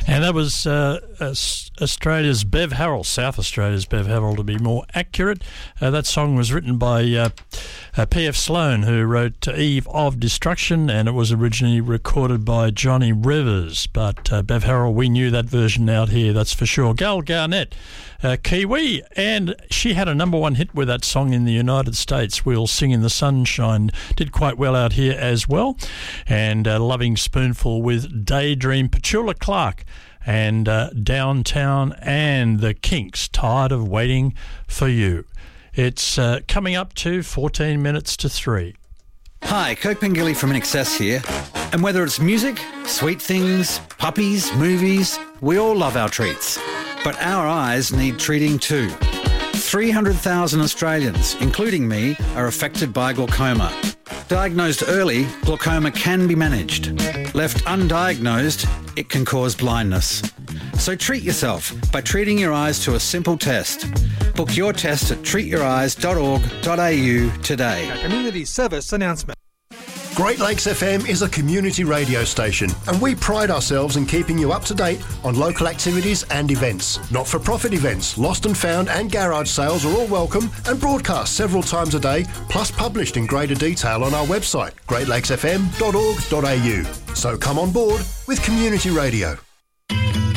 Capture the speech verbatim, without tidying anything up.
And that was uh, Australia's Bev Harrell, South Australia's Bev Harrell to be more accurate. Uh, that song was written by uh, uh, P F Sloan, who wrote Eve of Destruction, and it was originally recorded by Johnny Rivers. But uh, Bev Harrell, we knew that version out here, that's for sure. Gal Garnett, uh, Kiwi, and she had a number one hit with that song in the United States. We'll Sing in the Sunshine. Did quite well out here as well. And uh, Loving Spoonful with Daydream. Petula Clark and uh, Downtown, and the Kinks, Tired of Waiting for You. It's uh, coming up to fourteen minutes to three. Hi, Kirk Pengilly from I N X S here. And whether it's music, sweet things, puppies, movies, we all love our treats. But our eyes need treating too. three hundred thousand Australians, including me, are affected by glaucoma. Diagnosed early, glaucoma can be managed. Left undiagnosed, it can cause blindness. So treat yourself by treating your eyes to a simple test. Book your test at treat your eyes dot org dot a u today. A community service announcement. Great Lakes F M is a community radio station, and we pride ourselves in keeping you up to date on local activities and events. Not-for-profit events, lost and found and garage sales are all welcome and broadcast several times a day, plus published in greater detail on our website, great lakes f m dot org dot a u. So come on board with community radio.